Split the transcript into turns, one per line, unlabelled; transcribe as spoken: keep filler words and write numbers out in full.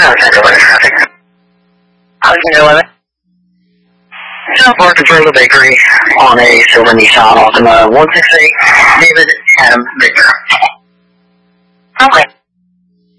Central traffic.
Alexander eleven.
South Park Control the Bakery on a silver Nissan Altima one six eight, David Adam Victor.
Okay.